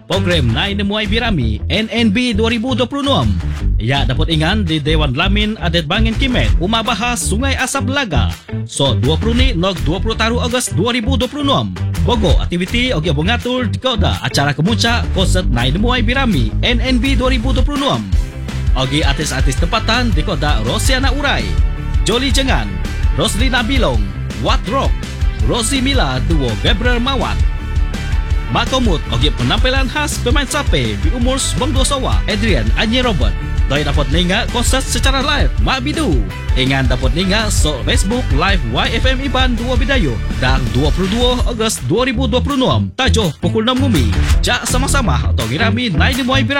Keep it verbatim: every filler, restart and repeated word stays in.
program Nai Nemuai Birami N N B dua ribu dua puluh enam. Ia dapat ingan di Dewan Lamin Adat Bangin Kimet Umah Bahas Sungai Asap Belaga. So dua puluh ni nog dua puluh taru Ogos dua ribu dua puluh enam. Bogo aktiviti ogi bongatur di koda acara kemuncak konsert Nai Nemuai Birami N N B dua ribu dua puluh enam. Ogi artis-artis tempatan di koda Rosiana Urai, Jolly Jengan, Roslina Bilong, Wat Rock, Rosie Mila duo Gabriel Mawat. Makomut ogi penampilan khas pemain sape di umur sembilan belas sawa Adrian Anye Robert. Doi dapat ninga konsert secara live Mak Bidu. Ingan dapat ninga so Facebook Live Y F M Iban dua Bidayu dan dua puluh dua Ogos dua ribu dua puluh enam. Tajuh pukul enam Ngumi. Jak sama-sama atau Girami Nai Nemuai Birami.